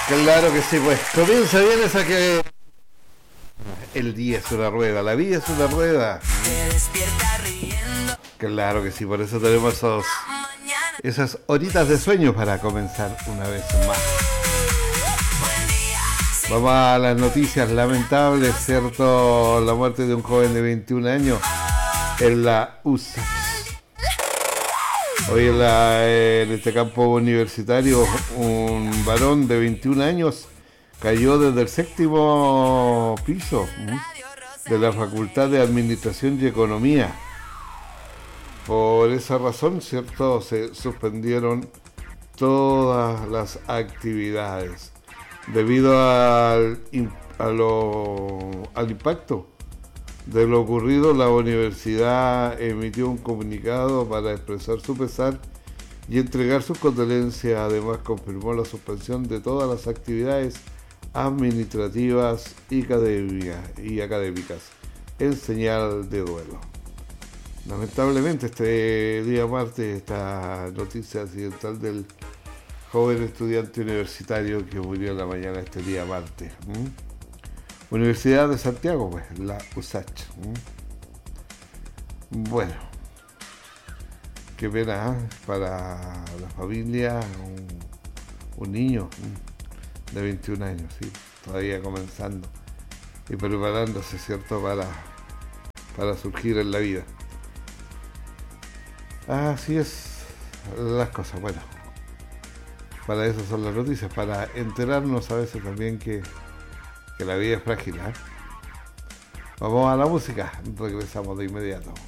Claro que sí, pues comienza bien esa que... El día es una rueda, la vida es una rueda. Claro que sí, por eso tenemos esas horitas de sueño para comenzar una vez más. Vamos a las noticias lamentables, ¿cierto? La muerte de un joven de 21 años en la USACH. Hoy en este campo universitario, un varón de 21 años cayó desde el 7º piso de la Facultad de Administración y Economía. Por esa razón, ¿cierto?, se suspendieron todas las actividades debido al impacto de lo ocurrido. La universidad emitió un comunicado para expresar su pesar y entregar sus condolencias. Además, confirmó la suspensión de todas las actividades administrativas y académicas en señal de duelo. Lamentablemente, este día martes, esta noticia accidental del joven estudiante universitario que murió en la mañana este día martes. Universidad de Santiago, pues, la USACH. Bueno, qué pena para la familia, un niño de 21 años, ¿sí? Todavía comenzando y preparándose, ¿cierto?, para surgir en la vida. Así es las cosas. Bueno, para eso son las noticias, para enterarnos a veces también que la vida es frágil, ¿eh? Vamos a la música, regresamos de inmediato.